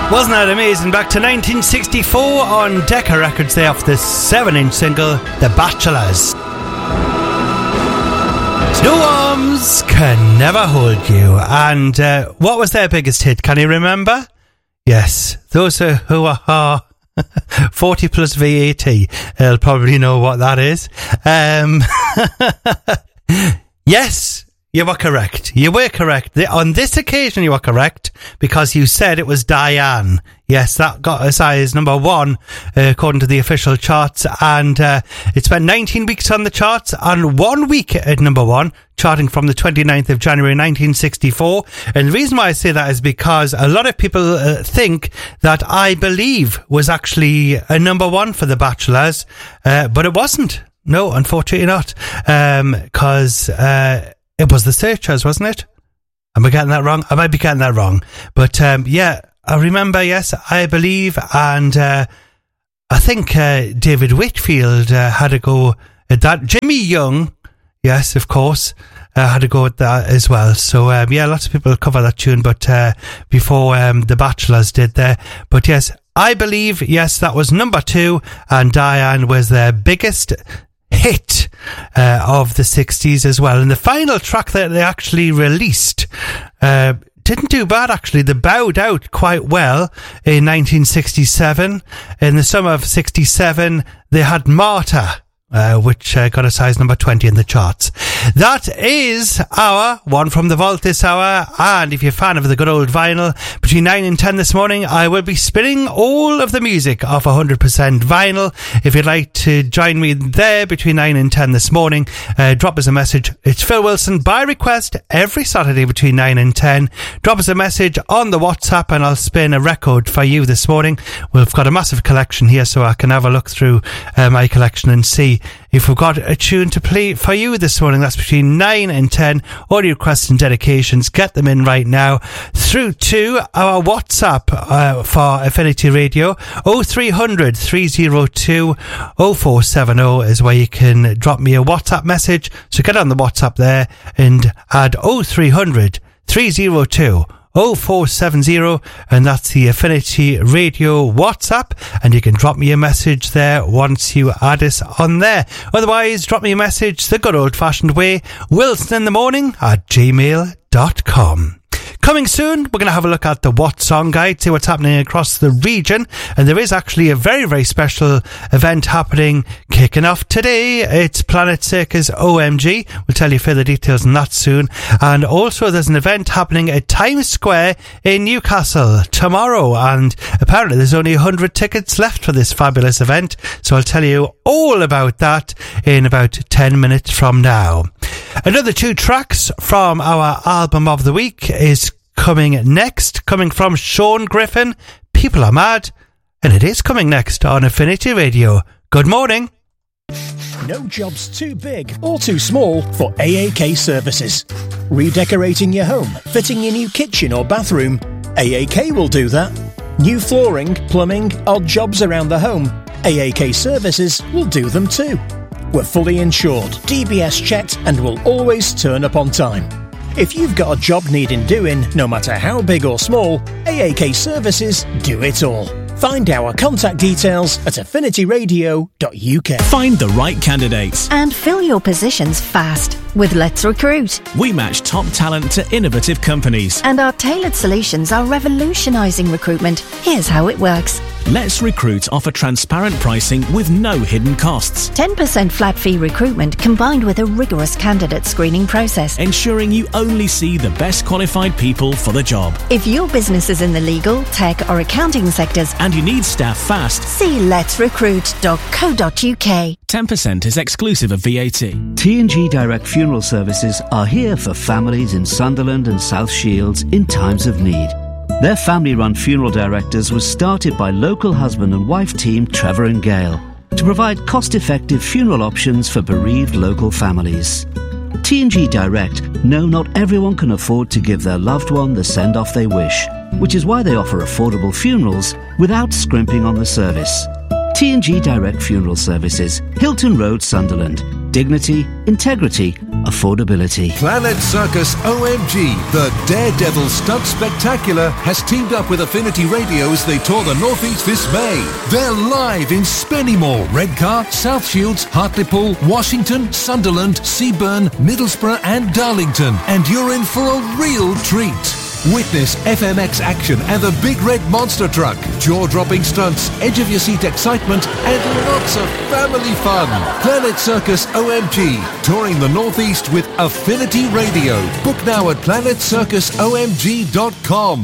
Wasn't that amazing? Back to 1964 on Decca Records, they off the 7-inch single, The Bachelors. Snow Arms Can Never Hold You. And what was their biggest hit? Can you remember? Yes, those who are 40 plus VAT, they'll probably know what that is. Yes, you were correct. You were correct. On this occasion, you were correct because you said it was Diane. Yes, that got us as number one according to the official charts, and it spent 19 weeks on the charts and 1 week at number one, charting from the 29th of January 1964. And the reason why I say that is because a lot of people think that I Believe was actually a number one for The Bachelors, but it wasn't. No, unfortunately not, because it was The Searchers, wasn't it? Am I getting that wrong? I might be getting that wrong. But yeah, I remember, yes, I Believe, and I think David Whitfield had a go at that. Jimmy Young, yes, of course, had a go at that as well. So yeah, lots of people cover that tune, but before The Bachelors did there. But yes, I Believe, yes, that was number two, and Diane was their biggest hit of the 60s as well. And the final track that they actually released didn't do bad, actually. They bowed out quite well in 1967. In the summer of 67, they had Marta, which got a size number 20 in the charts. That is our one from the vault this hour, and if you're a fan of the good old vinyl, between 9 and 10 this morning I will be spinning all of the music off 100% vinyl. If you'd like to join me there between 9 and 10 this morning, drop us a message. It's Phil Wilson by request every Saturday between 9 and 10. Drop us a message on the WhatsApp and I'll spin a record for you this morning. We've got a massive collection here, so I can have a look through my collection and see if we've got a tune to play for you this morning. That's between 9 and 10. All your requests and dedications, get them in right now through to our WhatsApp for Affinity Radio. 0300 302 0470 is where you can drop me a WhatsApp message. So get on the WhatsApp there and add 0300 302 0470, and that's the Affinity Radio WhatsApp, and you can drop me a message there once you add us on there. Otherwise, drop me a message the good old-fashioned way, wilsoninthemorning@gmail.com. Coming soon, we're going to have a look at the What Song Guide, see what's happening across the region, and there is actually a very, very special event happening, kicking off today. It's Planet Circus OMG. We'll tell you further details on that soon. And also there's an event happening at Times Square in Newcastle tomorrow, and apparently there's only 100 tickets left for this fabulous event, so I'll tell you all about that in about 10 minutes from now. Another two tracks from our album of the week is coming next, coming from Sean Griffin, People Are Mad, and it is coming next on Affinity Radio. Good morning. No job's too big or too small for AAK Services. Redecorating your home, fitting your new kitchen or bathroom, AAK will do that. New flooring, plumbing, odd jobs around the home, AAK Services will do them too. We're fully insured, DBS checked, and will always turn up on time. If you've got a job needing doing, no matter how big or small, AAK Services do it all. Find our contact details at affinityradio.uk. Find the right candidates and fill your positions fast with Let's Recruit. We match top talent to innovative companies, and our tailored solutions are revolutionising recruitment. Here's how it works. Let's Recruit offer transparent pricing with no hidden costs. 10% flat fee recruitment combined with a rigorous candidate screening process, ensuring you only see the best qualified people for the job. If your business is in the legal, tech or accounting sectors and you need staff fast, see letsrecruit.co.uk. 10% is exclusive of VAT. T&G Direct Funeral Services are here for families in Sunderland and South Shields in times of need. Their family-run funeral directors was started by local husband and wife team Trevor and Gail to provide cost-effective funeral options for bereaved local families. T&G Direct know not everyone can afford to give their loved one the send-off they wish, which is why they offer affordable funerals without scrimping on the service. T&G Direct Funeral Services, Hilton Road, Sunderland. Dignity, integrity affordability. Planet Circus OMG, the Daredevil Stunt Spectacular, has teamed up with Affinity Radios. They tour the Northeast this May. They're live in Spennymoor, Redcar, South Shields, Hartlepool, Washington, Sunderland, Seaburn, Middlesbrough and Darlington. And you're in for a real treat. Witness FMX action and the Big Red Monster Truck, jaw-dropping stunts, edge-of-your-seat excitement, and lots of family fun. Planet Circus OMG, touring the Northeast with Affinity Radio. Book now at planetcircusomg.com.